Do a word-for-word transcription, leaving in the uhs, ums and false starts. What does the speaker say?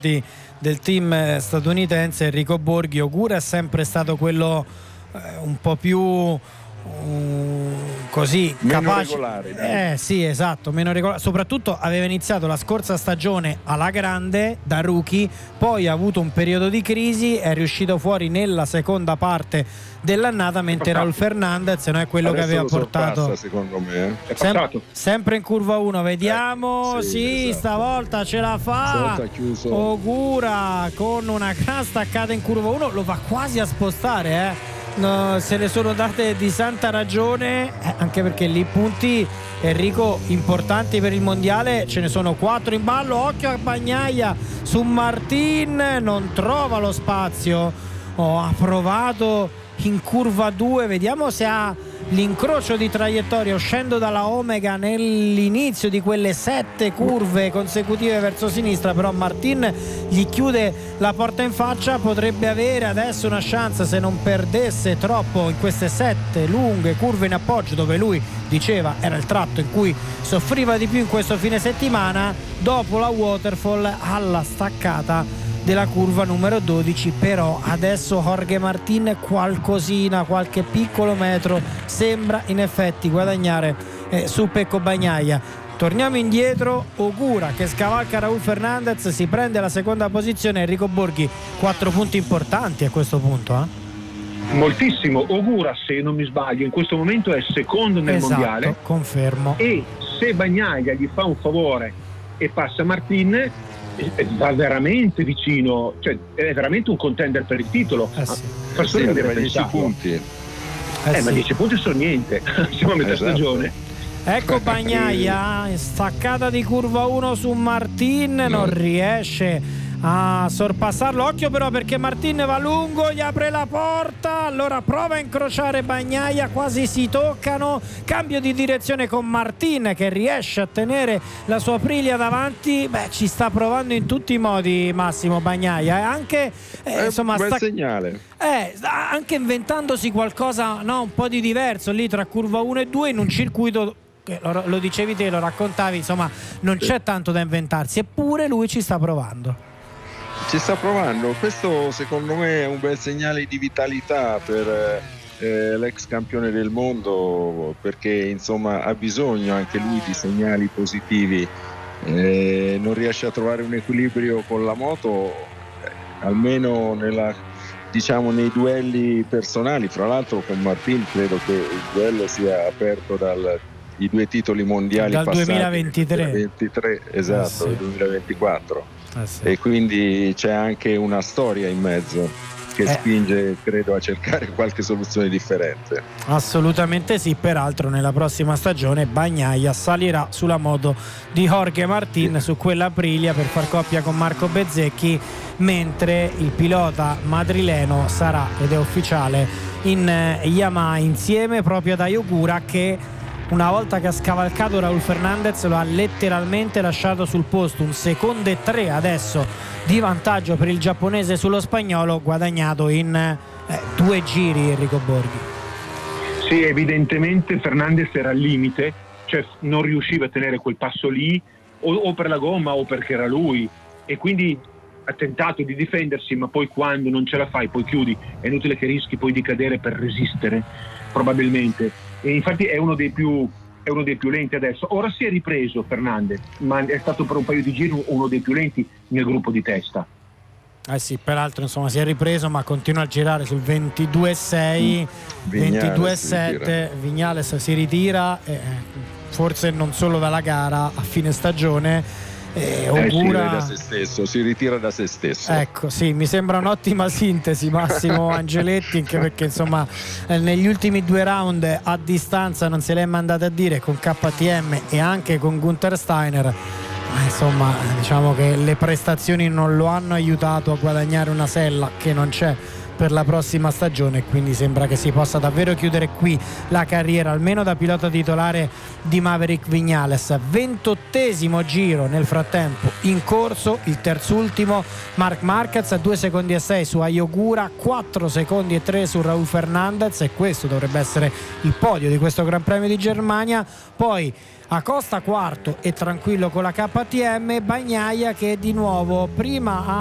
del team statunitense Enrico Borghi. Ogura è sempre stato quello eh, un po' più uh, così meno capace, regolare, dai. eh sì, esatto, meno regolare. Soprattutto aveva iniziato la scorsa stagione alla grande da rookie, poi ha avuto un periodo di crisi, è riuscito fuori nella seconda parte dell'annata, mentre Raul Fernandez non è quello Adesso che aveva lo portato sorpassa, secondo me eh. Sem- sempre in curva uno, vediamo. Eh, sì, sì, esatto. stavolta ce la fa Ogura con una gran staccata in curva uno, lo va quasi a spostare, eh. No, se ne sono date di santa ragione, eh, anche perché lì punti, Enrico, importanti per il mondiale ce ne sono quattro in ballo. Occhio a Bagnaia su Martin, non trova lo spazio. Oh, ha provato in curva due, vediamo se ha l'incrocio di traiettoria uscendo dalla Omega nell'inizio di quelle sette curve consecutive verso sinistra, però Martin gli chiude la porta in faccia. Potrebbe avere adesso una chance se non perdesse troppo in queste sette lunghe curve in appoggio, dove lui diceva era il tratto in cui soffriva di più in questo fine settimana, dopo la waterfall alla staccata della curva numero dodici. Però adesso Jorge Martin qualcosina, qualche piccolo metro sembra in effetti guadagnare eh, su Pecco Bagnaia. Torniamo indietro, Ogura che scavalca Raul Fernandez, si prende la seconda posizione. Enrico Borghi, quattro punti importanti a questo punto, eh? Moltissimo. Ogura, se non mi sbaglio, in questo momento è secondo nel esatto, mondiale, confermo, e se Bagnaia gli fa un favore e passa Martin, va veramente vicino, cioè è veramente un contender per il titolo. eh sì. Eh sì, aveva dieci punti, eh, eh ma sì. dieci punti sono niente. Siamo a metà esatto. stagione. Ecco Bagnaia, staccata di curva uno su Martin, no. non riesce a sorpassarlo. Occhio però, perché Martin va lungo, gli apre la porta, allora prova a incrociare Bagnaia, quasi si toccano, cambio di direzione con Martin che riesce a tenere la sua Aprilia davanti. Beh, ci sta provando in tutti i modi Massimo Bagnaia, e anche eh, insomma un bel sta... segnale, eh, anche inventandosi qualcosa, no, un po' di diverso lì tra curva uno e due in un circuito che lo, lo dicevi te, lo raccontavi, insomma non sì. c'è tanto da inventarsi, eppure lui ci sta provando. Ci sta provando. Questo secondo me è un bel segnale di vitalità per eh, l'ex campione del mondo, perché insomma ha bisogno anche lui di segnali positivi. Eh, non riesce a trovare un equilibrio con la moto, eh, almeno nella, diciamo, nei duelli personali. Fra l'altro con Martin credo che il duello sia aperto dal i due titoli mondiali dal passati, duemilaventitré, duemilaventitré, esatto, eh sì. duemilaventiquattro. Eh sì. E quindi c'è anche una storia in mezzo che eh. spinge, credo, a cercare qualche soluzione differente. Assolutamente sì. Peraltro nella prossima stagione Bagnaia salirà sulla moto di Jorge Martin, sì, su quella Aprilia, per far coppia con Marco Bezzecchi, mentre il pilota madrileno sarà, ed è ufficiale, in Yamaha insieme proprio ad Ogura, che una volta che ha scavalcato Raul Fernandez lo ha letteralmente lasciato sul posto. Un secondo e tre adesso di vantaggio per il giapponese sullo spagnolo, guadagnato in eh, due giri Enrico Borghi. Sì, evidentemente Fernandez era al limite, cioè non riusciva a tenere quel passo lì, o, o per la gomma o perché era lui, e quindi ha tentato di difendersi, ma poi quando non ce la fai poi chiudi, è inutile che rischi poi di cadere per resistere probabilmente, e infatti è uno dei più è uno dei più lenti adesso. Ora si è ripreso Fernandez, ma è stato per un paio di giri uno dei più lenti nel gruppo di testa. Eh sì, peraltro insomma si è ripreso, ma continua a girare sul ventidue sei, ventidue sette. Vignales si ritira, eh, forse non solo dalla gara, a fine stagione. Eh, Ogura... eh sì, da se stesso, si ritira da se stesso. Ecco, sì, mi sembra un'ottima sintesi Massimo Angeletti, anche perché insomma eh, negli ultimi due round a distanza non se l'è mandata a dire con K T M e anche con Gunther Steiner. Ma insomma, diciamo che le prestazioni non lo hanno aiutato a guadagnare una sella che non c'è per la prossima stagione, quindi sembra che si possa davvero chiudere qui la carriera almeno da pilota titolare di Maverick Viñales. Ventottesimo giro nel frattempo in corso, il terzultimo Marc Marquez a due secondi e sei su Ayogura, quattro secondi e tre su Raúl Fernández, e questo dovrebbe essere il podio di questo Gran Premio di Germania. Poi Acosta quarto e tranquillo con la K T M, Bagnaia che di nuovo prima ha